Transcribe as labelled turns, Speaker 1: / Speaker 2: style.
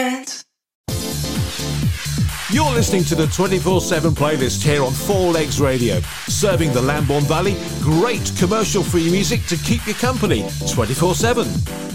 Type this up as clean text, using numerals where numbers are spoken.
Speaker 1: You're listening to the 24/7 playlist here on Four Legs Radio, serving the Lambourne Valley. Great commercial-free music to keep you company 24/7.